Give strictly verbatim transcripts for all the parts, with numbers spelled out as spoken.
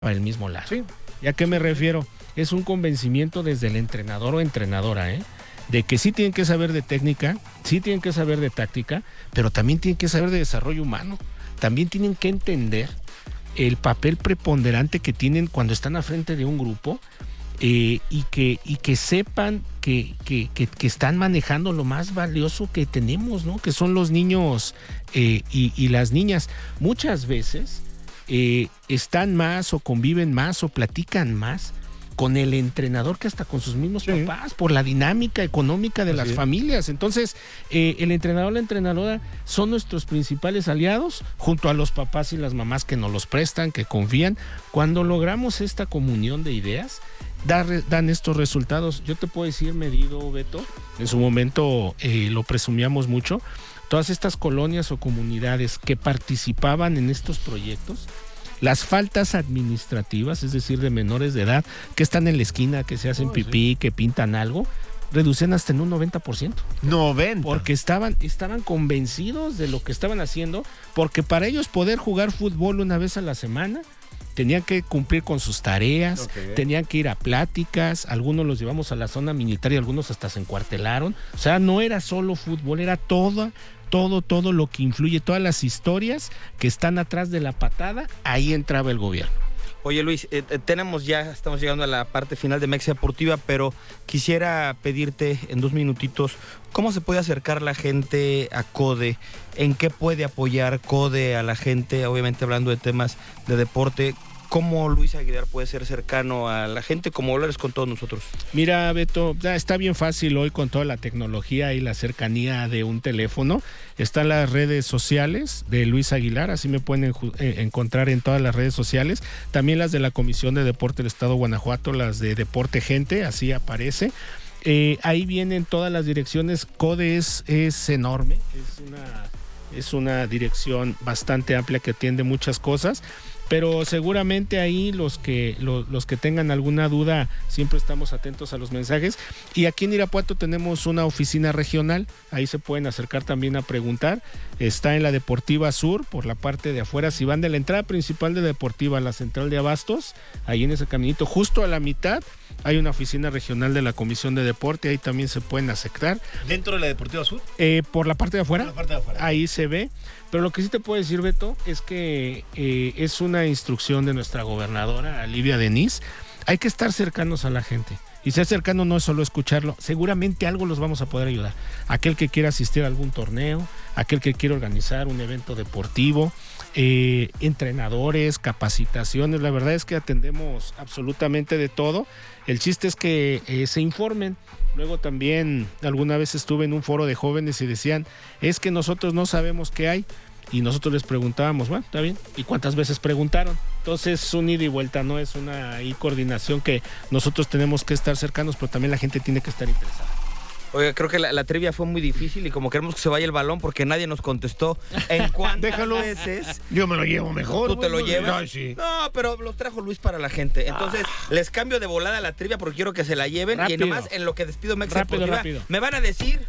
para el mismo lado. Sí. ¿Y a qué me refiero? Es un convencimiento desde el entrenador o entrenadora, ¿eh? De que sí tienen que saber de técnica, sí tienen que saber de táctica, pero también tienen que saber de desarrollo humano. También tienen que entender el papel preponderante que tienen cuando están a frente de un grupo, eh, y, que, y que sepan que, que, que, que están manejando lo más valioso que tenemos, ¿no? Que son los niños eh, y, y las niñas. Muchas veces eh, están más o conviven más o platican más con el entrenador que hasta con sus mismos sí. papás, por la dinámica económica de Así las es. familias. Entonces, eh, el entrenador, la entrenadora son nuestros principales aliados, junto a los papás y las mamás que nos los prestan, que confían. Cuando logramos esta comunión de ideas, da, dan estos resultados. Yo te puedo decir, medido, Beto, en su momento eh, lo presumíamos mucho, todas estas colonias o comunidades que participaban en estos proyectos, las faltas administrativas, es decir, de menores de edad, que están en la esquina, que se hacen oh, pipí, sí. que pintan algo, reducen hasta en un noventa por ciento. noventa. Porque estaban, estaban convencidos de lo que estaban haciendo, porque para ellos poder jugar fútbol una vez a la semana, tenían que cumplir con sus tareas, okay. tenían que ir a pláticas, algunos los llevamos a la zona militar y algunos hasta se encuartelaron. O sea, no era solo fútbol, era toda... todo, todo lo que influye, todas las historias que están atrás de la patada, ahí entraba el gobierno. Oye, Luis, eh, tenemos ya, estamos llegando a la parte final de Mexa Deportiva, pero quisiera pedirte en dos minutitos, ¿cómo se puede acercar la gente a CODE? ¿En qué puede apoyar CODE a la gente? Obviamente hablando de temas de deporte, ¿cómo Luis Aguilar puede ser cercano a la gente como lo eres con todos nosotros? Mira, Beto, está bien fácil hoy con toda la tecnología y la cercanía de un teléfono. Están las redes sociales de Luis Aguilar, así me pueden encontrar en todas las redes sociales. También las de la Comisión de Deporte del Estado de Guanajuato, las de Deporte Gente, así aparece. Eh, ahí vienen todas las direcciones. CODE es, es enorme, es una, es una dirección bastante amplia que atiende muchas cosas. Pero seguramente ahí los que los, los que tengan alguna duda, siempre estamos atentos a los mensajes. Y aquí en Irapuato tenemos una oficina regional, ahí se pueden acercar también a preguntar. Está en la Deportiva Sur, por la parte de afuera. Si van de la entrada principal de Deportiva a la central de Abastos, ahí en ese caminito, justo a la mitad, hay una oficina regional de la Comisión de Deporte, ahí también se pueden acercar. ¿Dentro de la Deportiva Sur? Eh, por la parte de afuera, por la parte de afuera. Ahí se ve. Pero lo que sí te puedo decir, Beto, es que eh, es una instrucción de nuestra gobernadora, Livia Denis. Hay que estar cercanos a la gente. Y ser cercano no es solo escucharlo, seguramente algo los vamos a poder ayudar. Aquel que quiera asistir a algún torneo, aquel que quiera organizar un evento deportivo, eh, entrenadores, capacitaciones, la verdad es que atendemos absolutamente de todo. El chiste es que eh, se informen. Luego también alguna vez estuve en un foro de jóvenes y decían, es que nosotros no sabemos qué hay. Y nosotros les preguntábamos, bueno, está bien, ¿y cuántas veces preguntaron? Entonces es un ida y vuelta, no es una ahí coordinación que nosotros tenemos que estar cercanos, pero también la gente tiene que estar interesada. Oiga, creo que la, la trivia fue muy difícil y como queremos que se vaya el balón porque nadie nos contestó en cuántas Déjalo. veces. Yo me lo llevo mejor. ¿Tú te lo llevas? Ay, sí. No, pero lo trajo Luis para la gente. Entonces, ah. les cambio de volada la trivia porque quiero que se la lleven. Rápido. Y nomás en lo que despido Mexa rápido, Deportiva, rápido. me van a decir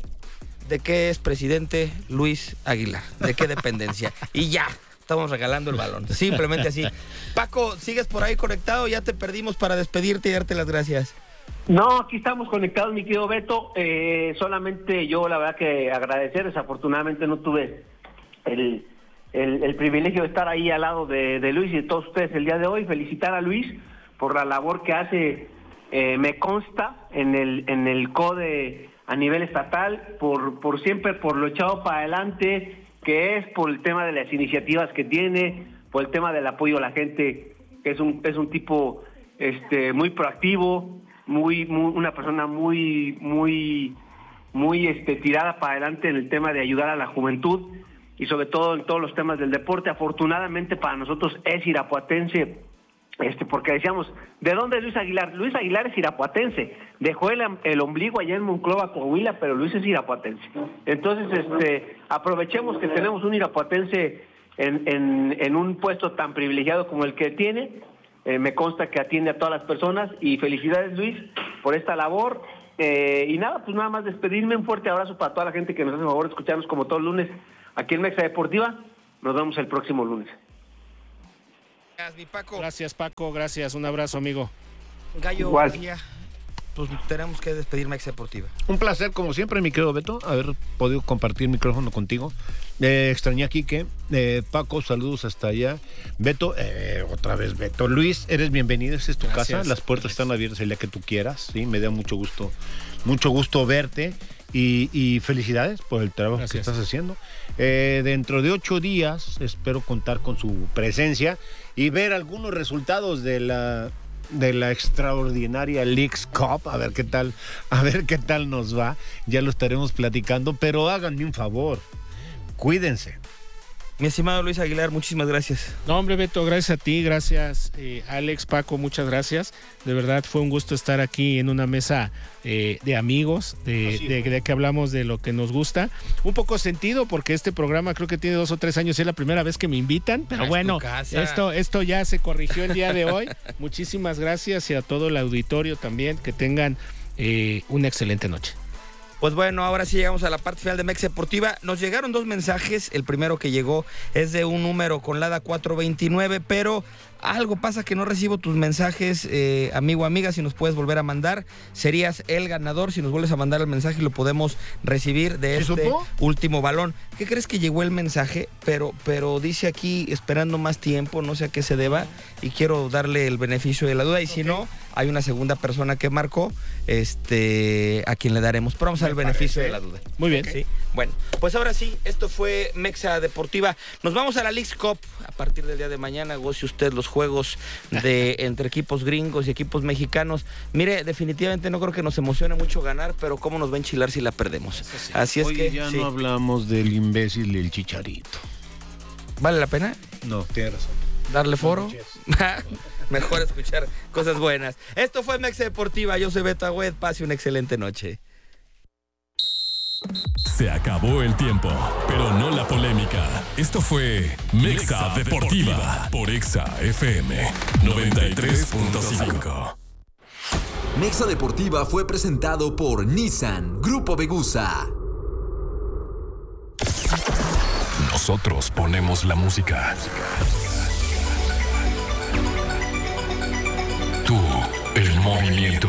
de qué es presidente Luis Aguilar, de qué dependencia. Y ya. Estamos regalando el balón, simplemente así. Paco, ¿sigues por ahí conectado? Ya te perdimos para despedirte y darte las gracias. No, aquí estamos conectados, mi querido Beto. Eh, solamente yo, la verdad, que agradecer. Desafortunadamente no tuve el, el, el privilegio de estar ahí al lado de, de Luis y de todos ustedes el día de hoy. Felicitar a Luis por la labor que hace, eh, me consta, en el, en el CODE a nivel estatal, por, por siempre, por lo echado para adelante que es, por el tema de las iniciativas que tiene, por el tema del apoyo a la gente, que es un, es un tipo este, muy proactivo, muy, muy una persona muy, muy, muy este, tirada para adelante en el tema de ayudar a la juventud y sobre todo en todos los temas del deporte. Afortunadamente para nosotros es irapuatense, este, porque decíamos, ¿de dónde es Luis Aguilar? Luis Aguilar es irapuatense, dejó el, el ombligo allá en Monclova, Coahuila, pero Luis es irapuatense. Entonces, este, aprovechemos que tenemos un irapuatense en, en, en un puesto tan privilegiado como el que tiene. Eh, me consta que atiende a todas las personas y felicidades, Luis, por esta labor. Eh, y nada, pues nada más despedirme, un fuerte abrazo para toda la gente que nos hace el favor de escucharnos como todos los lunes aquí en Mexa Deportiva. Nos vemos el próximo lunes. mi Paco. Gracias, Paco, gracias. Un abrazo, amigo. Gallo, Igual. García, pues tenemos que despedir Mexa Deportiva. Un placer, como siempre, mi querido Beto, haber podido compartir micrófono contigo. Eh, extrañé a Quique. Eh, Paco, saludos hasta allá. Beto, eh, otra vez Beto. Luis, eres bienvenido, esta es tu Gracias. casa. Las puertas están abiertas el día que tú quieras. Sí, me da mucho gusto, mucho gusto verte. Y, y felicidades por el trabajo Gracias. que estás haciendo. Eh, dentro de ocho días espero contar con su presencia y ver algunos resultados de la de la extraordinaria Leagues Cup, a ver qué tal, a ver qué tal nos va. Ya lo estaremos platicando, pero háganme un favor, cuídense. Mi estimado Luis Aguilar, muchísimas gracias. No, hombre, Beto, gracias a ti, gracias eh, Alex, Paco, muchas gracias. De verdad fue un gusto estar aquí en una mesa eh, de amigos, de, de, de que hablamos de lo que nos gusta. Un poco sentido porque este programa creo que tiene dos o tres años y es la primera vez que me invitan, pero Ah, es bueno, tu casa. esto, esto ya se corrigió el día de hoy. Muchísimas gracias y a todo el auditorio también, que tengan eh, una excelente noche. Pues bueno, ahora sí llegamos a la parte final de Mexa Deportiva. Nos llegaron dos mensajes. El primero que llegó es de un número con Lada cuatro veintinueve, pero algo pasa que no recibo tus mensajes, eh, amigo, amiga. Si nos puedes volver a mandar, serías el ganador. Si nos vuelves a mandar el mensaje, lo podemos recibir de ¿Sí este supo? último balón. ¿Qué crees que llegó el mensaje? Pero, pero dice aquí esperando más tiempo, no sé a qué se deba, y quiero darle el beneficio de la duda. Y si no, hay una segunda persona que marcó, este, a quien le daremos. Pero vamos a dar el beneficio de la duda. Muy bien. Sí. Bueno, pues ahora sí, esto fue Mexa Deportiva. Nos vamos a la Leagues Cup a partir del día de mañana. Goce usted los juegos de entre equipos gringos y equipos mexicanos. Mire, definitivamente no creo que nos emocione mucho ganar, pero cómo nos va a enchilar si la perdemos. sí. Así es Oye, que ya sí. no hablamos del imbécil del Chicharito. ¿Vale la pena No, tienes razón. darle foro? Mejor escuchar cosas buenas. Esto fue Mexa Deportiva. Yo soy Beto Agüed. Pase una excelente noche. Se acabó el tiempo, pero no la polémica. Esto fue Mexa Deportiva por Exa F M noventa y tres punto cinco. Mexa Deportiva fue presentado por Nissan Grupo Vegusa. Nosotros ponemos la música. Tú, el movimiento.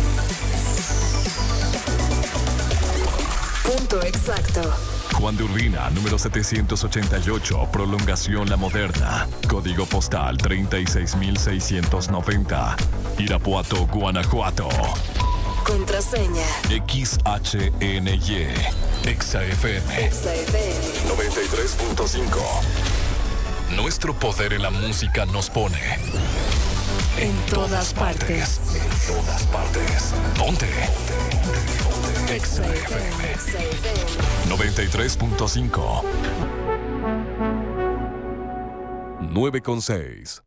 Punto exacto. Juan de Urbina, número setecientos ochenta y ocho, Prolongación La Moderna. Código postal treinta y seis mil seiscientos noventa. Irapuato, Guanajuato. Contraseña. X H N Y. Exa F M. Exa F M. noventa y tres punto cinco. Nuestro poder en la música nos pone En todas partes. En todas partes. Ponte. Exa F M. Exa F M. noventa y tres punto cinco. nueve con seis.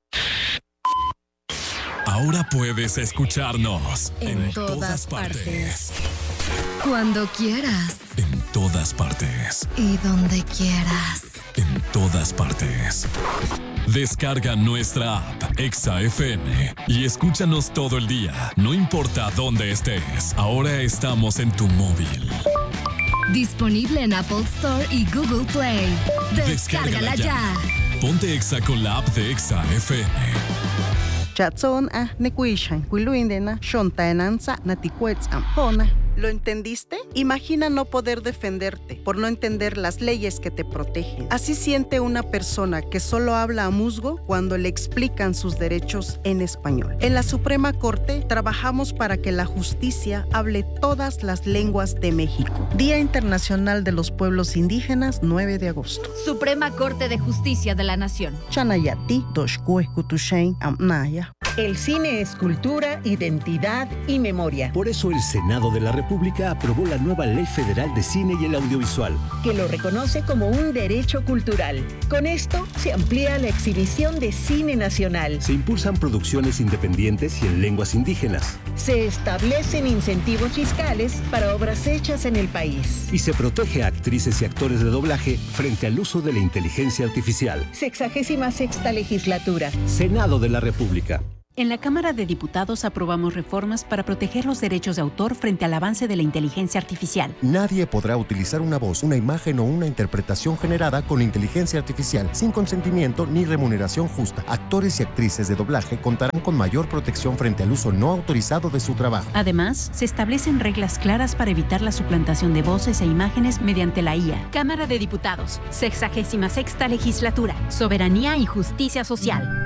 Ahora puedes escucharnos En todas partes. Cuando quieras. En todas partes. Y donde quieras. En todas partes. Descarga nuestra app Exa F M y escúchanos todo el día, no importa dónde estés. Ahora estamos en tu móvil. Disponible en Apple Store y Google Play. Descárgala ya. Ponte Exa con la app de Exa F M. Chatson a nekuishan, kuiluindena, shontaenanza, natikuetzam, hona. ¿Lo entendiste? Imagina no poder defenderte por no entender las leyes que te protegen. Así siente una persona que solo habla a musgo cuando le explican sus derechos en español. En la Suprema Corte trabajamos para que la justicia hable todas las lenguas de México. Día Internacional de los Pueblos Indígenas, nueve de agosto. Suprema Corte de Justicia de la Nación. Chanayati, Doshkue, Kutushain, Amnaya. El cine es cultura, identidad y memoria. Por eso el Senado de la República aprobó la nueva Ley Federal de Cine y el Audiovisual, que lo reconoce como un derecho cultural. Con esto se amplía la exhibición de cine nacional. Se impulsan producciones independientes y en lenguas indígenas. Se establecen incentivos fiscales para obras hechas en el país. Y se protege a actrices y actores de doblaje frente al uso de la inteligencia artificial. Sexagésima sexta legislatura. Senado de la República. En la Cámara de Diputados aprobamos reformas para proteger los derechos de autor frente al avance de la inteligencia artificial. Nadie podrá utilizar una voz, una imagen o una interpretación generada con inteligencia artificial sin consentimiento ni remuneración justa. Actores y actrices de doblaje contarán con mayor protección frente al uso no autorizado de su trabajo. Además, se establecen reglas claras para evitar la suplantación de voces e imágenes mediante la I A. Cámara de Diputados, sexagésima sexta legislatura, soberanía y justicia social.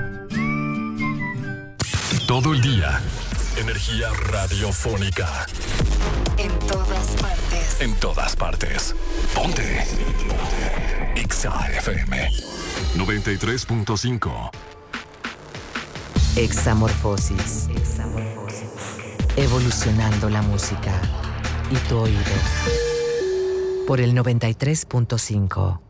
Todo el día, energía radiofónica. En todas partes. En todas partes. Ponte. Ponte. Exa F M noventa y tres punto cinco. Examorfosis. Examorfosis. Evolucionando la música y tu oído. Por el noventa y tres punto cinco.